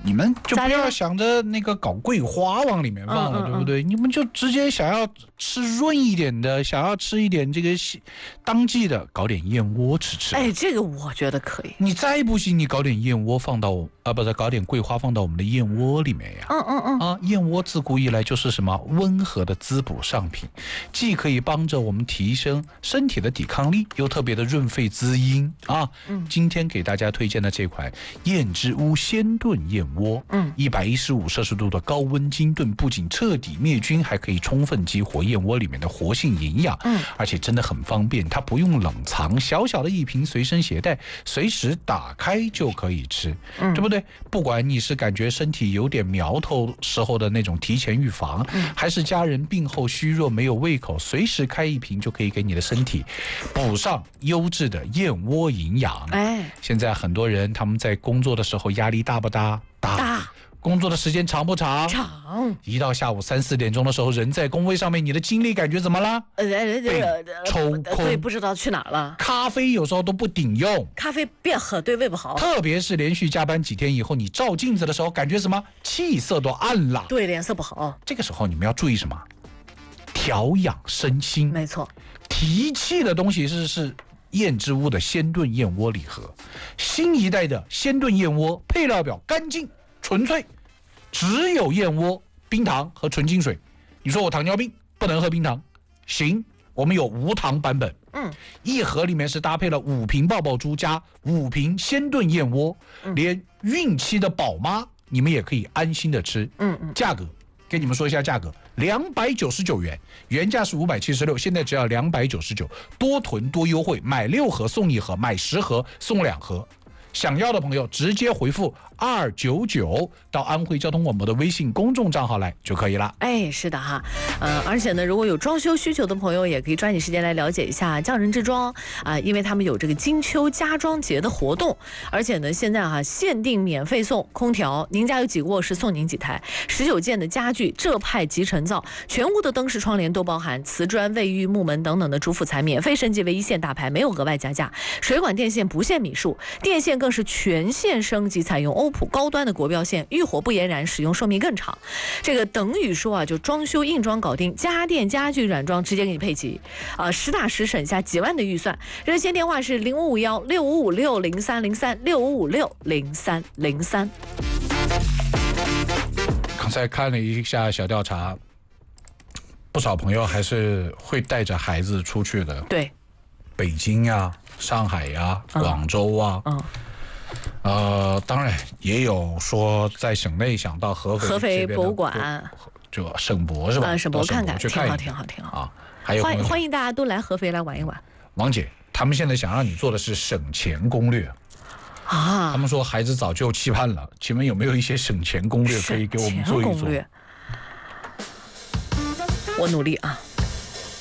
你们就不要想着那个搞桂花往里面放了，对不对？你们就直接想要吃润一点的，想要吃一点这个当季的，搞点燕窝吃。 哎，这个我觉得可以。 你再不行，你搞点燕窝放到不是搞点桂花放到我们的燕窝里面呀。燕窝自古以来就是什么温和的滋补上品，既可以帮着我们提升身体的抵抗力，又特别的润肺滋阴啊。今天给大家推荐的这款燕之屋鲜炖燕窝，115摄氏度的高温精炖，不仅彻底灭菌，还可以充分激活燕窝里面的活性营养，而且真的很方便，它不用冷藏，小小的一瓶随身携带，随时打开就可以吃，对不对？不管你是感觉身体有点苗头时候的那种提前预防，还是家人病后虚弱没有胃口，随时开一瓶就可以给你的身体补上优质的燕窝营养。现在很多人他们在工作的时候压力大不大？大。工作的时间长不长？ 长。 一到下午3、4点钟的时候，人在工位上面，你的精力感觉怎么了？被抽空， 对，不知道去哪了。 咖啡有时候都不顶用， 咖啡别喝，对胃不好。 特别是连续加班几天以后，你照镜子的时候，感觉什么？气色都暗了， 对，脸色不好。 这个时候你们要注意什么？调养身心。 没错， 提气的东西是燕之屋的鲜炖燕窝礼盒，新一代的鲜炖燕窝配料表干净纯粹，只有燕窝、冰糖和纯净水。你说我糖尿病不能喝冰糖，行，我们有无糖版本。一盒里面是搭配了5瓶爆爆珠加5瓶鲜炖燕窝，连孕期的宝妈你们也可以安心的吃。价格给你们说一下价格，299元，原价是576，现在只要299，多囤多优惠，买6盒送1盒，买10盒送2盒。想要的朋友直接回复299到安徽交通广播的微信公众账号来就可以了。 是的哈，而且呢，如果有装修需求的朋友，也可以抓紧时间来了解一下匠人之装因为他们有这个金秋家装节的活动，而且呢，现在限定免费送空调，您家有几个卧室送您几台，19件的家具浙派集成灶，全屋的灯饰窗帘都包含瓷砖、卫浴、木门等等的主辅材，免费升级为1线大牌，没有额外加价，水管电线不限米数，电线更是全线升级，采用欧普高端的国标线，遇火不延燃，使用寿命更长。这个等于说就装修硬装搞定，家电家具软装直接给你配齐实打实省下几万的预算。热线电话是05516556030365560303。 刚才看了一下小调查，不少朋友还是会带着孩子出去的。 对， 北京呀、上海呀、广州啊。当然也有说在省内想到合肥博物馆， 就省博是吧？ 省博看看， 去看挺好啊！ 还有欢迎大家都来合肥来玩一玩。 王姐，他们现在想让你做的是省钱攻略他们说孩子早就期盼了，请问有没有一些省钱攻略可以给我们做一做？ 我努力啊。